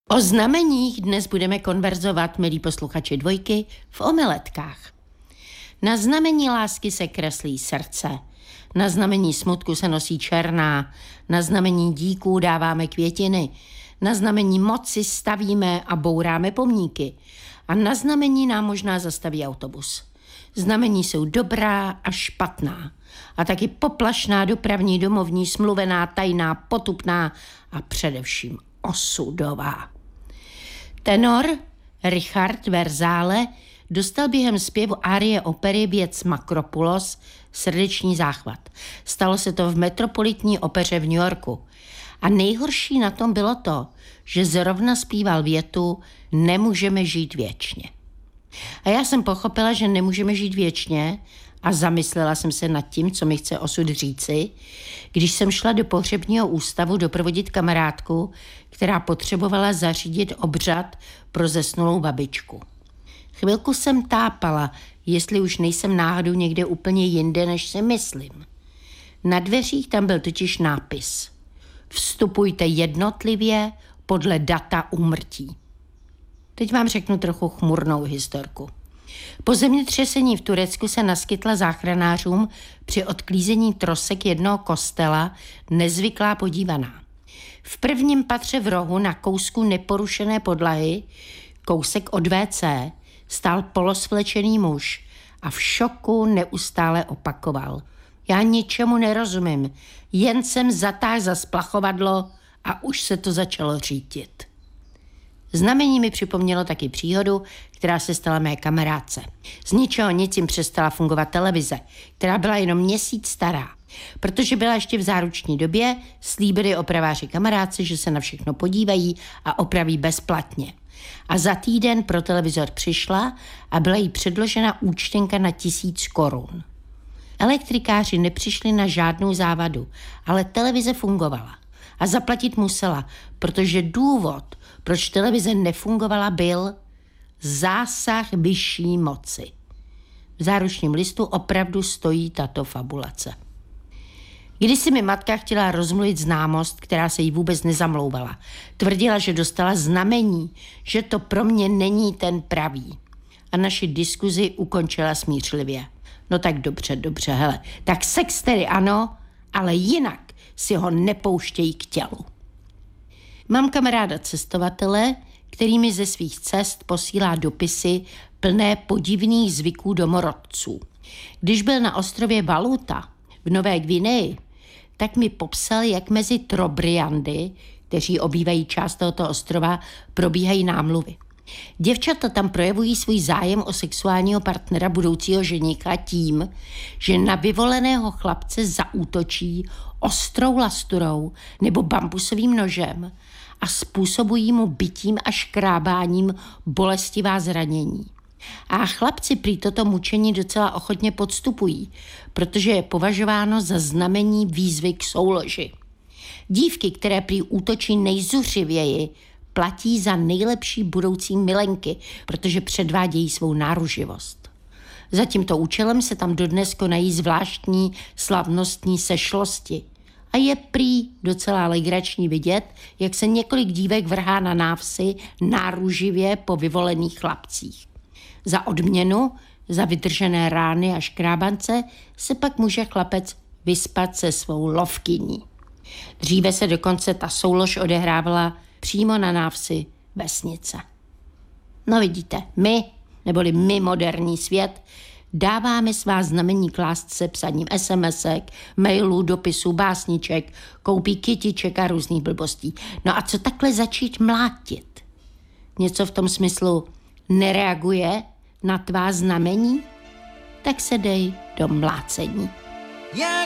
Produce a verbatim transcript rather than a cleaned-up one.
O znameních dnes budeme konverzovat, milí posluchači Dvojky, v omeletkách. Na znamení lásky se kreslí srdce, na znamení smutku se nosí černá, na znamení díků dáváme květiny, na znamení moci stavíme a bouráme pomníky a na znamení nám možná zastaví autobus. Znamení jsou dobrá a špatná a taky poplašná, dopravní, domovní, smluvená, tajná, potupná a především osudová. Tenor Richard Verzále dostal během zpěvu árie opery Věc Makropulos srdeční záchvat. Stalo se to v Metropolitní opeře v New Yorku. A nejhorší na tom bylo to, že zrovna zpíval větu Nemůžeme žít věčně. A já jsem pochopila, že nemůžeme žít věčně a zamyslela jsem se nad tím, co mi chce osud říci, když jsem šla do pohřebního ústavu doprovodit kamarádku, která potřebovala zařídit obřad pro zesnulou babičku. Chvilku jsem tápala, jestli už nejsem náhodou někde úplně jinde, než si myslím. Na dveřích tam byl totiž nápis. Vstupujte jednotlivě podle data úmrtí. Teď vám řeknu trochu chmurnou historku. Po zemětřesení v Turecku se naskytla záchranářům při odklízení trosek jednoho kostela nezvyklá podívaná. V prvním patře v rohu na kousku neporušené podlahy, kousek od vé cé, stál polosvlečený muž a v šoku neustále opakoval. Já ničemu nerozumím, jen jsem zatáhl za splachovadlo a už se to začalo řítit. Znamení mi připomnělo taky příhodu, která se stala mé kamarádce. Z ničeho nic jim přestala fungovat televize, která byla jenom měsíc stará. Protože byla ještě v záruční době, slíbili opraváři kamarádce, že se na všechno podívají a opraví bezplatně. A za týden pro televizor přišla a byla jí předložena účtenka na tisíc korun. Elektrikáři nepřišli na žádnou závadu, ale televize fungovala. A zaplatit musela, protože důvod, proč televize nefungovala, byl zásah vyšší moci. V záručním listu opravdu stojí tato fabulace. Když si mi matka chtěla rozmluvit známost, která se jí vůbec nezamlouvala, tvrdila, že dostala znamení, že to pro mě není ten pravý. A naši diskuzi ukončila smířlivě. No tak dobře, dobře, hele, tak sex tedy ano, ale jinak si ho nepouštějí k tělu. Mám kamaráda cestovatele, který mi ze svých cest posílá dopisy plné podivných zvyků domorodců. Když byl na ostrově Valuta v Nové Gvineji, tak mi popsal, jak mezi Trobriandy, kteří obývají část tohoto ostrova, probíhají námluvy. Děvčata tam projevují svůj zájem o sexuálního partnera budoucího ženíka tím, že na vyvoleného chlapce zaútočí ostrou lasturou nebo bambusovým nožem a způsobují mu bitím a škrábáním bolestivá zranění. A chlapci prý toto mučení docela ochotně podstupují, protože je považováno za znamení výzvy k souloži. Dívky, které prý útočí nejzuřivěji, platí za nejlepší budoucí milenky, protože předvádějí svou náruživost. Za tímto účelem se tam dodnes konají zvláštní slavnostní sešlosti. A je prý docela legrační vidět, jak se několik dívek vrhá na návsi náruživě po vyvolených chlapcích. Za odměnu, za vydržené rány a škrábance se pak může chlapec vyspat se svou lovkyní. Dříve se dokonce ta soulož odehrávala přímo na návsi vesnice. No vidíte, my, neboli my moderní svět, dáváme svá znamení k lásce psaním esemesek, mailů, dopisů, básniček, koupí kytiček a různých blbostí. No a co takhle začít mlátit? Něco v tom smyslu nereaguje na tvá znamení? Tak se dej do mlácení. Jak